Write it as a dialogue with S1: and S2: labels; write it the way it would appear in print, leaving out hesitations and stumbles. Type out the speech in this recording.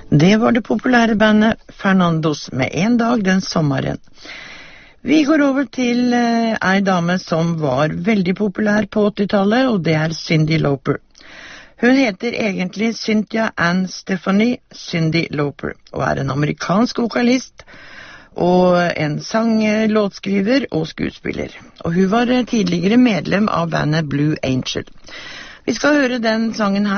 S1: Det var det populære bandet Fernandos med En dag den sommeren. Vi går over til en dame som var veldig populær på 80-tallet, og det er Cyndi Lauper. Hun heter egentlig Cynthia Ann Stephanie Cyndi Lauper, og er en amerikansk vokalist, og en sang-låtskriver og skuespiller. Og hun var tidligere medlem av bandet Blue Angel. Vi skal høre den sangen her.